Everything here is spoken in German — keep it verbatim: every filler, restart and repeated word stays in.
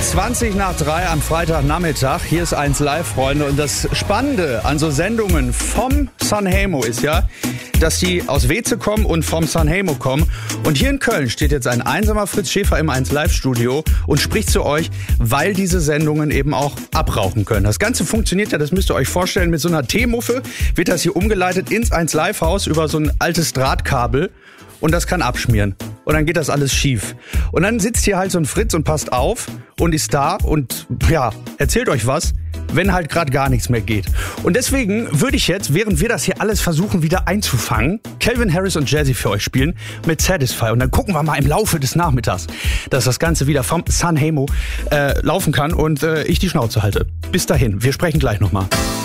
zwanzig nach drei am Freitagnachmittag. Hier ist eins Live, Freunde. Und das Spannende an so Sendungen vom Sanremo ist ja, dass die aus Weze kommen und vom Sanremo kommen. Und hier in Köln steht jetzt ein einsamer Fritz Schäfer im eins Live Studio und spricht zu euch, weil diese Sendungen eben auch abrauchen können. Das Ganze funktioniert ja, das müsst ihr euch vorstellen, mit so einer Teemuffe wird das hier umgeleitet ins eins Live Haus über so ein altes Drahtkabel. Und das kann abschmieren. Und dann geht das alles schief. Und dann sitzt hier halt so ein Fritz und passt auf und ist da und ja, erzählt euch was, wenn halt gerade gar nichts mehr geht. Und deswegen würde ich jetzt, während wir das hier alles versuchen wieder einzufangen, Calvin Harris und Jazzy für euch spielen mit Satisfy. Und dann gucken wir mal im Laufe des Nachmittags, dass das Ganze wieder vom Sanremo äh, laufen kann und äh, ich die Schnauze halte. Bis dahin, wir sprechen gleich nochmal.